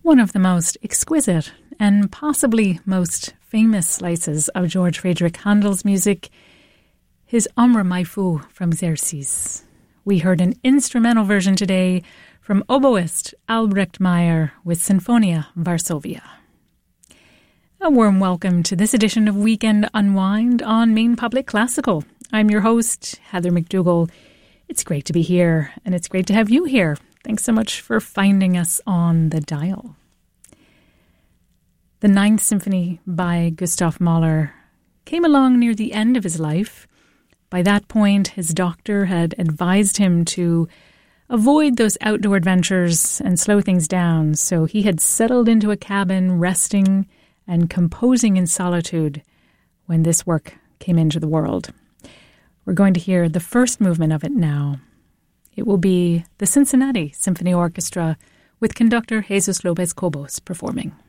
One of the most exquisite and possibly most famous slices of George Friedrich Handel's music, his Amra Mai Fu from Xerxes. We heard an instrumental version today from oboist Albrecht Meyer with Sinfonia Varsovia. A warm welcome to this edition of Weekend Unwind on Maine Public Classical. I'm your host, Heather McDougall. It's great to be here, and it's great to have you here. Thanks so much for finding us on the dial. The Ninth Symphony by Gustav Mahler came along near the end of his life. By that point, his doctor had advised him to avoid those outdoor adventures and slow things down, so he had settled into a cabin, resting and composing in solitude when this work came into the world. We're going to hear the first movement of it now. It will be the Cincinnati Symphony Orchestra with conductor Jesus Lopez Cobos performing.